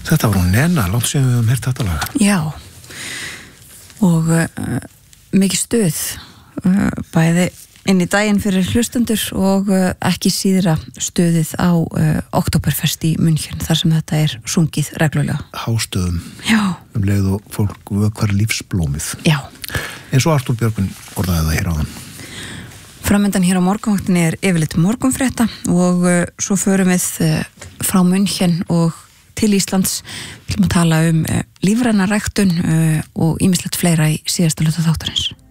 Þetta var hún Nena, langt sem við höfum heyrt þetta lag. Já, og mikið stuð, bæði inn í daginn fyrir hlustendur og ekki síðra stuðið á Oktoberfest í München, þar sem þetta er sungið reglulega. Hástöðum. Já. Leið og fólk vökvar lífsblómið. Já. Eins og Artúr Björgvin orðaði það hér áðan. Framundan hér á morgunvaktinni er yfirleitt morgunfrétta og svo förum við frá München og til Íslands. Við viljum að tala lífræna ræktun og ýmislegt fleira í síðasta hluta þáttarins.